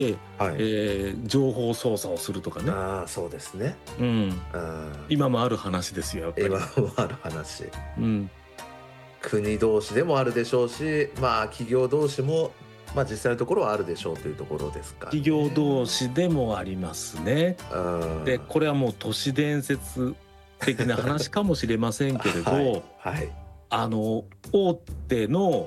はい。 情報操作をするとかね。 ああ、そうですね。 うん。 うん。 今もある話ですよ、やっぱ今り。 もある話。 うん。 国同士でもあるでしょうし、まあ、企業同士も、まあ、実際のところはあるでしょうというところですか企業同ね。 士でもありますね。 うで、 ん。 これはもう都市伝説的な話かもしれませんけれはい、 ど、 はい、 大手の